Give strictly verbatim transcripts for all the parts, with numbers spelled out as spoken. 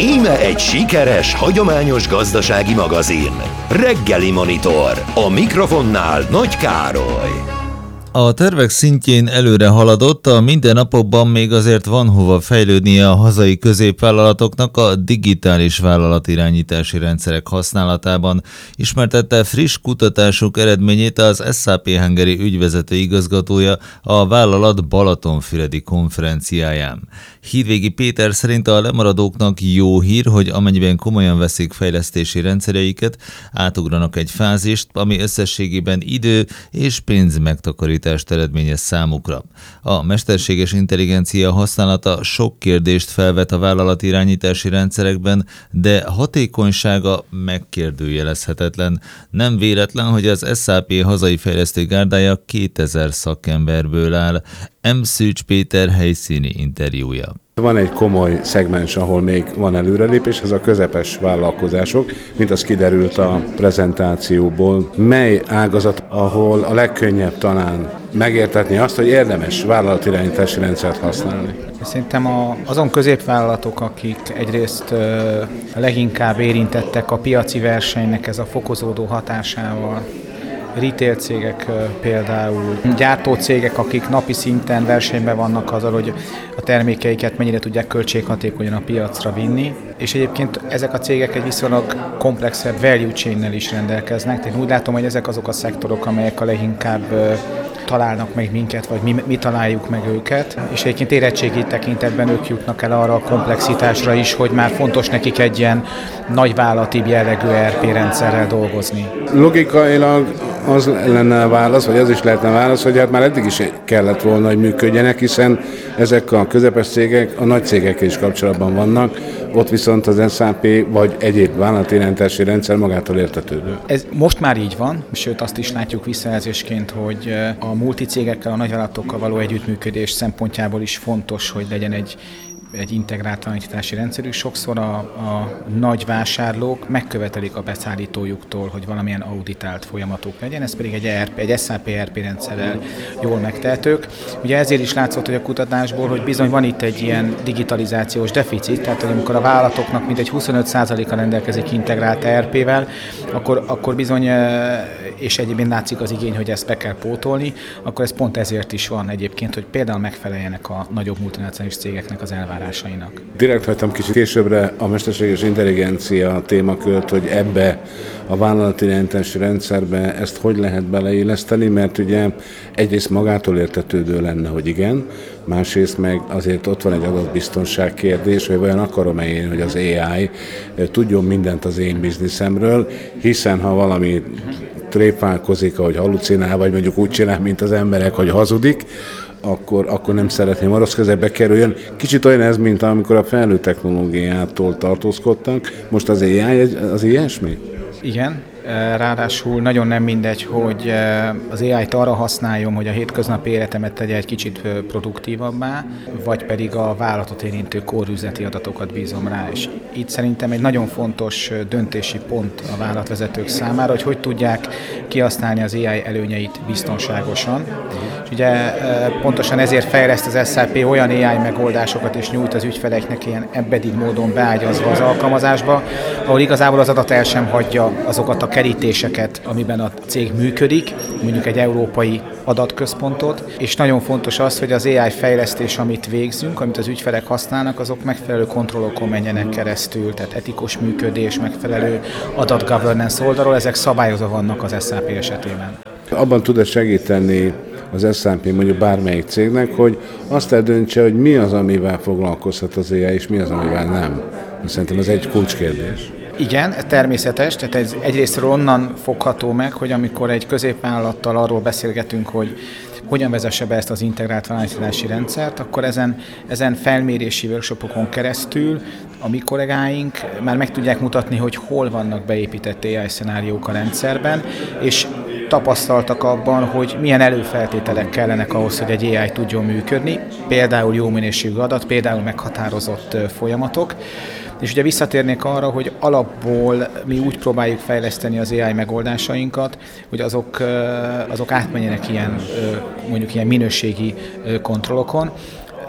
Íme egy sikeres, hagyományos gazdasági magazin. Reggeli Monitor. A mikrofonnál Nagy Károly. A tervek szintjén előre haladott, a mindennapokban még azért van hova fejlődnie a hazai középvállalatoknak a digitális vállalatirányítási rendszerek használatában, ismertette friss kutatások eredményét az es á pé Hungary ügyvezető igazgatója a vállalat Balatonfüredi konferenciáján. Hídvégi Péter szerint a lemaradóknak jó hír, hogy amennyiben komolyan veszik fejlesztési rendszereiket, átugranak egy fázist, ami összességében idő és pénz megtakarítást eredményez számukra. A mesterséges intelligencia használata sok kérdést felvet a vállalatirányítási rendszerekben, de hatékonysága megkérdőjelezhetetlen. Nem véletlen, hogy az es á pé hazai fejlesztő gárdája kétezer szakemberből áll. M. Szűcs Péter helyszíni interjúja. Van egy komoly szegmens, ahol még van előrelépés, ez a közepes vállalkozások, mint az kiderült a prezentációból. Mely ágazat, ahol a legkönnyebb talán megértetni azt, hogy érdemes vállalatirányítási rendszert használni? Szerintem a, azon középvállalatok, akik egyrészt a leginkább érintettek a piaci versenynek ez a fokozódó hatásával, retail cégek például, gyártócégek, akik napi szinten versenyben vannak azzal, hogy a termékeiket mennyire tudják költséghatékonyan a piacra vinni, és egyébként ezek a cégek egy viszonylag komplexebb value chain-nel is rendelkeznek. Én úgy látom, hogy ezek azok a szektorok, amelyek a leginkább találnak meg minket, vagy mi, mi találjuk meg őket, és egyébként érettségi tekintetben ők jutnak el arra a komplexitásra is, hogy már fontos nekik egy ilyen nagyvállalatibb jellegű é er pé rendszerrel dolgozni. Logikailag az lenne a válasz, vagy az is lehetne a válasz, hogy hát már eddig is kellett volna, hogy működjenek, hiszen ezek a közepes cégek a nagy cégekkel is kapcsolatban vannak, ott viszont az es á pé vagy egyéb vállalatirányítási rendszer magától értetődő. Ez most már így van, sőt azt is látjuk visszajelzésként, hogy a multicégekkel, a nagyvállalatokkal való együttműködés szempontjából is fontos, hogy legyen egy egy integrált vállalatirányítási rendszerű. Sokszor a, a nagy vásárlók megkövetelik a beszállítójuktól, hogy valamilyen auditált folyamatok legyen, ez pedig egy, é er pé, egy es á pé é er pé rendszerrel jól megtehetők. Ugye ezért is látszott, hogy a kutatásból, hogy bizony van itt egy ilyen digitalizációs deficit, tehát hogy amikor a vállalatoknak mintegy huszonöt százaléka rendelkezik integrált é er pével, akkor, akkor bizony, és egyébként látszik az igény, hogy ezt be kell pótolni, akkor ez pont ezért is van egyébként, hogy például megfeleljenek a nagyobb multinacionális cégeknek az elvárásainak. Direkt hagytam kicsit későbbre a mesterséges intelligencia témakört, hogy ebbe a vállalatirányítási rendszerbe ezt hogy lehet beleilleszteni, mert ugye egyrészt magától értetődő lenne, hogy igen, másrészt meg azért ott van egy adatbiztonság kérdés, hogy vajon akarom-e én, hogy az á i tudjon mindent az én bizniszemről, hiszen ha valami trépálkozik, ahogy halucinál, vagy mondjuk úgy csinál, mint az emberek, hogy hazudik, Akkor, akkor nem szeretném, rossz kezekbe kerüljön. Kicsit olyan ez, mint amikor a felnőtt technológiától tartózkodtak. Most az á i az ilyesmi? Igen, ráadásul nagyon nem mindegy, hogy az á i-t arra használjon, hogy a hétköznapi életemet tegye egy kicsit produktívabbá, vagy pedig a vállalatot érintő kórüzleti adatokat bízom rá. És itt szerintem egy nagyon fontos döntési pont a vállalatvezetők számára, hogy hogy tudják kihasználni az á i előnyeit biztonságosan. És ugye pontosan ezért fejleszt az es á pé olyan á i megoldásokat és nyújt az ügyfeleknek ilyen embedded módon beágyazva az alkalmazásba, ahol igazából az adat el sem hagyja azokat a kerítéseket, amiben a cég működik, mondjuk egy európai adatközpontot, és nagyon fontos az, hogy az á i fejlesztés, amit végzünk, amit az ügyfelek használnak, azok megfelelő kontrollokon menjenek keresztül, tehát etikus működés, megfelelő adat governance oldalról, ezek szabályozva vannak az es á pé esetében. Abban tud-e segíteni az es á pé mondjuk bármelyik cégnek, hogy azt eldöntse, hogy mi az, amivel foglalkozhat az á i, és mi az, amivel nem? Szerintem ez egy kulcskérdés. Igen, természetes, tehát ez egyrésztről onnan fogható meg, hogy amikor egy középvállalattal arról beszélgetünk, hogy hogyan vezesse be ezt az integrált vállalatirányítási rendszert, akkor ezen, ezen felmérési workshopokon keresztül a mi kollégáink már meg tudják mutatni, hogy hol vannak beépített á i szenáriók a rendszerben, és tapasztaltak abban, hogy milyen előfeltételek kellenek ahhoz, hogy egy á i tudjon működni, például jó minőségű adat, például meghatározott folyamatok. És ugye visszatérnék arra, hogy alapból mi úgy próbáljuk fejleszteni az á i megoldásainkat, hogy azok, azok átmenjenek ilyen, mondjuk ilyen minőségi kontrollokon.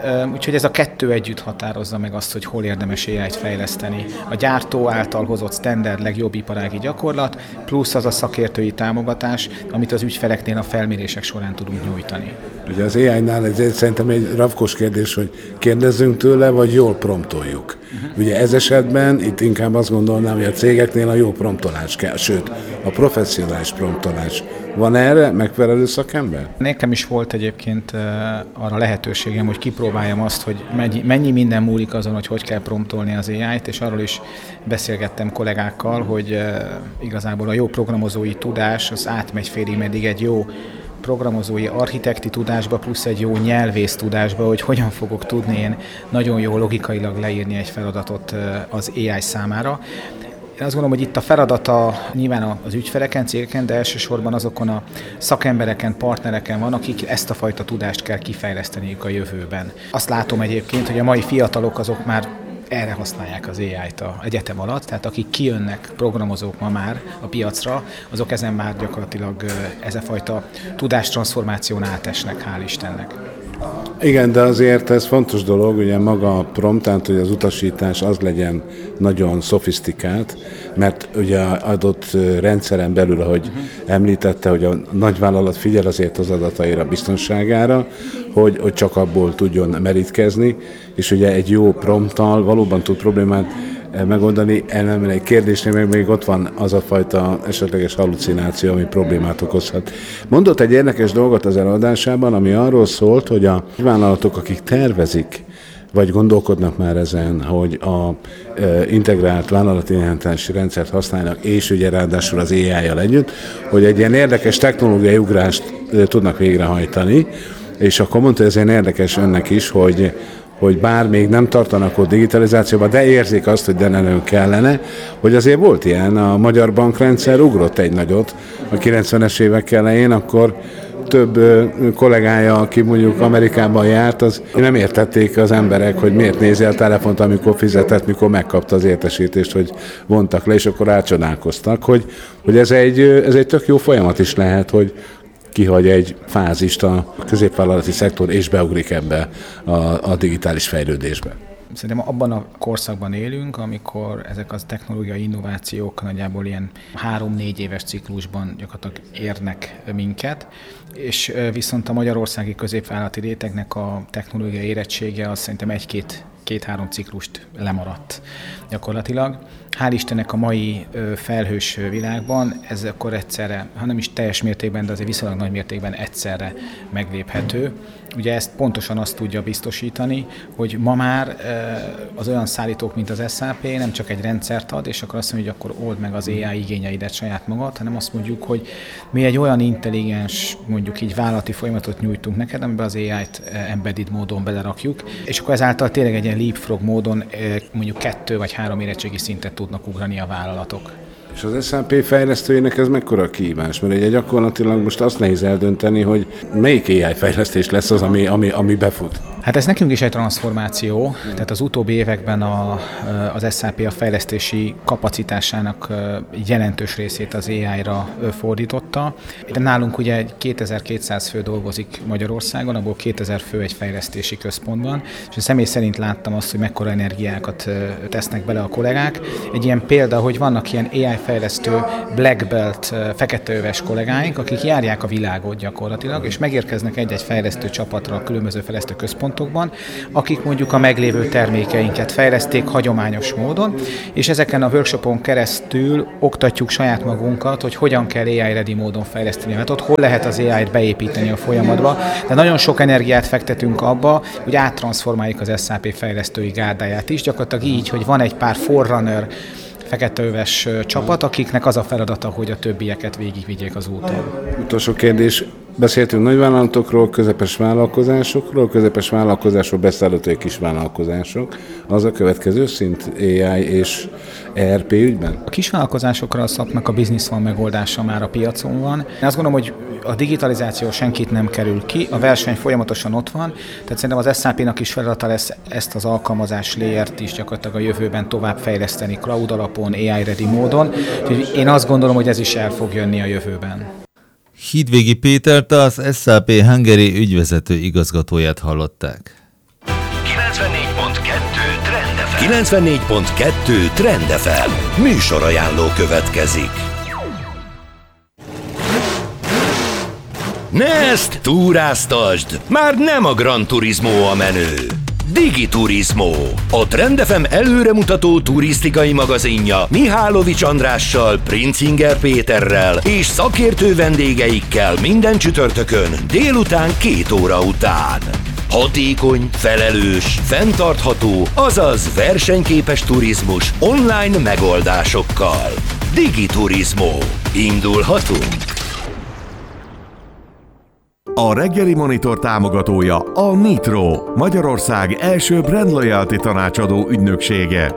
Úgyhogy ez a kettő együtt határozza meg azt, hogy hol érdemes á í-t fejleszteni. A gyártó által hozott standard legjobb iparági gyakorlat, plusz az a szakértői támogatás, amit az ügyfeleknél a felmérések során tudunk nyújtani. Ugye az á í-nál ez szerintem egy rafkos kérdés, hogy kérdezzünk tőle, vagy jól promptoljuk. Uh-huh. Ugye ez esetben itt inkább azt gondolnám, hogy a cégeknél a jó promptolás kell, sőt, a professzionális promptolás. Van erre megfelelő szakember? Nekem is volt egyébként uh, arra lehetőségem, hogy kipróbáljam azt, hogy mennyi, mennyi minden múlik azon, hogy hogy kell promptolni az á í-t, és arról is beszélgettem kollégákkal, hogy uh, igazából a jó programozói tudás az átmegy félig meddig egy jó programozói architekti tudásba, plusz egy jó nyelvész tudásba, hogy hogyan fogok tudni én nagyon jó logikailag leírni egy feladatot az á í számára. Én azt gondolom, hogy itt a feladata nyilván az ügyfeleken, cégeken, de elsősorban azokon a szakembereken, partnereken van, akik ezt a fajta tudást kell kifejleszteniük a jövőben. Azt látom egyébként, hogy a mai fiatalok azok már erre használják az á í-t a egyetem alatt, tehát akik kijönnek, programozók ma már a piacra, azok ezen már gyakorlatilag ez a fajta tudástranszformáción átesnek, hál' Istennek. Igen, de azért ez fontos dolog, ugye maga a prompt, tehát hogy az utasítás az legyen nagyon szofisztikált, mert ugye adott rendszeren belül, ahogy uh-huh. említette, hogy a nagyvállalat figyel azért az adataira, biztonságára, hogy, hogy csak abból tudjon merítkezni, és ugye egy jó prompttal valóban tud problémát megoldani, ellenben egy kérdésnél meg még ott van az a fajta esetleges hallucináció, ami problémát okozhat. Mondott egy érdekes dolgot az előadásában, ami arról szólt, hogy a vállalatok, akik tervezik, vagy gondolkodnak már ezen, hogy a e, integrált vállalatirányítási rendszert használnak, és ugye ráadásul az á í-jal együtt, hogy egy ilyen érdekes technológiai ugrást e, tudnak végrehajtani, és akkor mondta, ez ilyen érdekes önnek is, hogy hogy bár még nem tartanak ott digitalizációban, de érzik azt, hogy denelőn kellene, hogy azért volt ilyen, a magyar bankrendszer ugrott egy nagyot a kilencvenes évek elején, akkor több kollégája, aki mondjuk Amerikában járt, az nem értették az emberek, hogy miért nézi a telefont, amikor fizetett, mikor megkapta az értesítést, hogy vontak le, és akkor rácsodálkoztak, hogy, hogy ez, egy, ez egy tök jó folyamat is lehet, hogy kihagy egy fázist a középvállalati szektor, és beugrik ebbe a, a digitális fejlődésbe. Szerintem abban a korszakban élünk, amikor ezek az technológiai innovációk nagyjából ilyen három-négy éves ciklusban gyakorlatilag érnek minket, és viszont a magyarországi középvállalati rétegnek a technológiai érettsége az szerintem egy-két két-három ciklust lemaradt gyakorlatilag. Hál' Istennek a mai felhős világban ez akkor egyszerre, ha nem is teljes mértékben, de azért viszonylag nagy mértékben egyszerre megléphető. Ugye ezt pontosan azt tudja biztosítani, hogy ma már az olyan szállítók, mint az es á pé nem csak egy rendszert ad, és akkor azt mondja, hogy akkor old meg az á í igényeidet saját magad, hanem azt mondjuk, hogy mi egy olyan intelligens, mondjuk így vállalati folyamatot nyújtunk neked, amiben az á í-t embedded módon belerakjuk, és akkor ezáltal tényleg egy ilyen leapfrog módon mondjuk kettő vagy három érettségi szintet tudnak ugrani a vállalatok. És az es á pé fejlesztőinek ez mekkora kihívás? Mert ugye gyakorlatilag most azt nehéz eldönteni, hogy melyik á í fejlesztés lesz az, ami, ami, ami befut. Hát ez nekünk is egy transformáció, tehát az utóbbi években a, az es á pé a fejlesztési kapacitásának jelentős részét az á í-ra fordította. De nálunk ugye kétezer-kétszáz fő dolgozik Magyarországon, abból kétezer fő egy fejlesztési központban, és személy szerint láttam azt, hogy mekkora energiákat tesznek bele a kollégák. Egy ilyen példa, hogy vannak ilyen á í fejlesztő black belt feketeöves kollégáink, akik járják a világot gyakorlatilag, és megérkeznek egy-egy fejlesztő csapatra a különböző fejlesztő központokban, akik mondjuk a meglévő termékeinket fejleszték hagyományos módon, és ezeken a workshopon keresztül oktatjuk saját magunkat, hogy hogyan kell á í ready módon fejleszteni a metódot, hol lehet az á í-t beépíteni a folyamatba, de nagyon sok energiát fektetünk abba, hogy áttranszformáljuk az es á pé fejlesztői gárdáját is, gyakorlatilag így, hogy van egy pár forerunner feketeöves csapat, akiknek az a feladata, hogy a többieket végigvigyék az úton. Utolsó kérdés. Beszéltünk nagyvállalatokról, közepes vállalkozásokról, közepes vállalkozásról, beszállítói kis vállalkozások. Az a következő szint á í és é er pé ügyben? A kisvállalkozásokra a szaknak a Business One megoldása már a piacon van. Én azt gondolom, hogy a digitalizáció senkit nem kerül ki, a verseny folyamatosan ott van, tehát szerintem az es á pé-nak is feladata lesz ezt az alkalmazás layert is gyakorlatilag a jövőben tovább fejleszteni cloud alapon, á í ready módon. Úgyhogy én azt gondolom, hogy ez is el fog jönni a jövőben. Hídvégi Pétert, az es á pé Hungary ügyvezető igazgatóját hallották. kilencvennégy pont kettő Trend ef em műsorajánló következik. Ne ezt túráztasd! Már nem a Gran Turismo a menő. Digiturismo, a Trend ef em előremutató turisztikai magazinja Mihálovics Andrással, Princinger Péterrel és szakértő vendégeikkel minden csütörtökön délután két óra után. Hatékony, felelős, fenntartható, azaz versenyképes turizmus online megoldásokkal. Digiturismo. Indulhatunk! A reggeli monitor támogatója a Nitro, Magyarország első brand loyalty tanácsadó ügynöksége.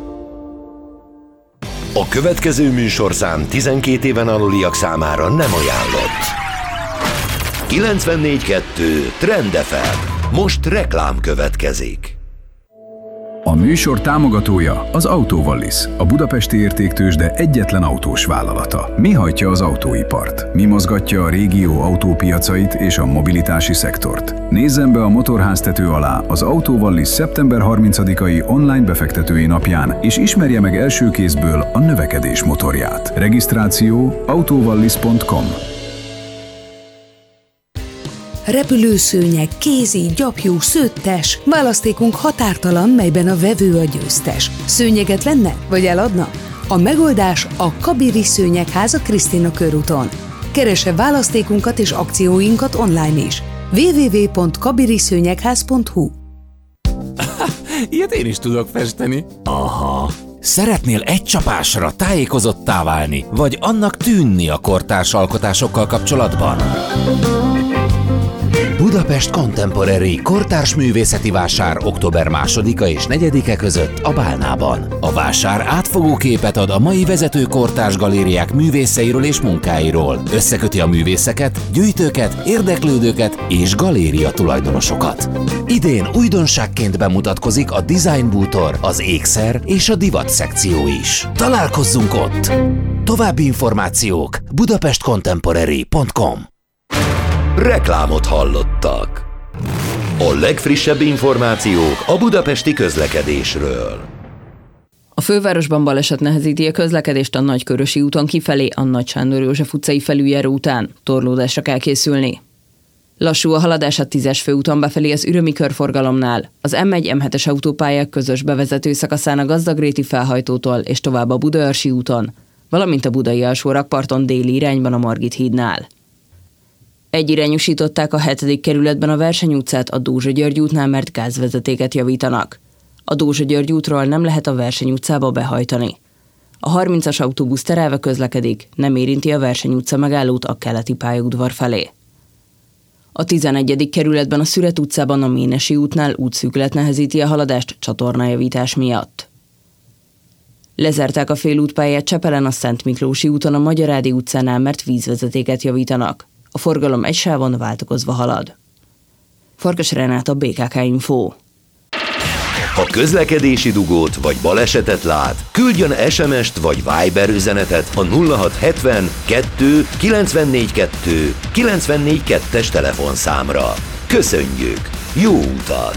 A következő műsorszám tizenkét éven aluliak számára nem ajánlott. kilencvennégy kettő Trend ef em. Most reklám következik. A műsor támogatója az Autovallis, a budapesti értéktőzsde egyetlen autós vállalata. Mi hajtja az autóipart? Mi mozgatja a régió autópiacait és a mobilitási szektort? Nézzen be a motorháztető alá az Autovallis szeptember harmincadikai online befektetői napján, és ismerje meg első kézből a növekedés motorját. Regisztráció autovallis pont com. Repülőszőnyeg, kézi, gyapjú, szőttes. Választékunk határtalan, melyben a vevő a győztes. Szőnyeget venne, vagy eladna? A megoldás a Kabiri Szőnyegház a Krisztina körúton. Keresse választékunkat és akcióinkat online is. double-u double-u double-u pont kabiri szőnyegház pont hu. Ilyet én is tudok festeni. Aha. Szeretnél egy csapásra tájékozottá válni, vagy annak tűnni a kortárs alkotásokkal kapcsolatban? Budapest Contemporary kortárs művészeti vásár október másodika és negyedike között a Bálnában. A vásár átfogó képet ad a mai vezető kortárs galériák művészeiről és munkáiról. Összeköti a művészeket, gyűjtőket, érdeklődőket és galéria tulajdonosokat. Idén újdonságként bemutatkozik a Design Bútor, az ékszer és a divat szekció is. Találkozzunk ott! További információk budapest contemporary pont com. Reklámot hallottak. A legfrissebb információk a budapesti közlekedésről. A fővárosban baleset nehezíti a közlekedést a Nagykörösi úton kifelé, a Nagy Sándor József utcai felüljáró után. Torlódásra kell készülni. Lassú a haladás a tízes főúton befelé az Ürömi körforgalomnál, az em egy em hetes autópályák közös bevezető szakaszán a Gazdagréti felhajtótól és tovább a Budaörsi úton, valamint a Budai Alsórakparton déli irányban a Margit hídnál. Egyirányosították a hetedik kerületben a Verseny utcát a Dózsa-György útnál, mert gázvezetéket javítanak. A Dózsa-György útról nem lehet a Verseny utcába behajtani. A harmincas autóbusz terelve közlekedik, nem érinti a Verseny utca megállót a keleti pályaudvar felé. A tizenegyedik kerületben a Szüret utcában a Ménesi útnál útszűkület nehezíti a haladást csatornájavítás miatt. Lezárták a félútpályát Csepelen a Szent Miklósi úton a Magyarádi utcánál, mert vízvezetéket javítanak. A forgalom egy sávon váltakozva halad. Farkas Renáta, bé ká ká Info. Ha közlekedési dugót vagy balesetet lát, küldjön es em est vagy Viber üzenetet a nulla hat hetven kettő kilencvennégy kettő kilencvennégy kettes telefonszámra. Köszönjük! Jó utat!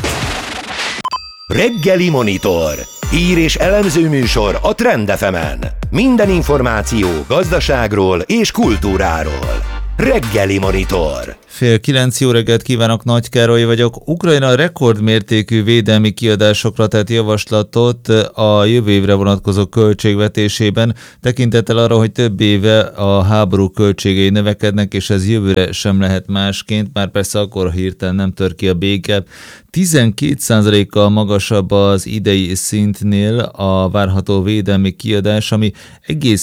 Reggeli Monitor. Hír és elemző műsor a Trend ef emen. Minden információ gazdaságról és kultúráról. Reggeli Monitor. Fél kilenc, jó reggelt kívánok, Nagy Károly vagyok. Ukrajna rekordmértékű védelmi kiadásokra tett javaslatot a jövő évre vonatkozó költségvetésében, tekintettel arra, hogy több éve a háború költségei növekednek, és ez jövőre sem lehet másként, már persze akkor hirtelen nem tör ki a béke. tizenkét százalékkal magasabb az idei szintnél a várható védelmi kiadás, ami egész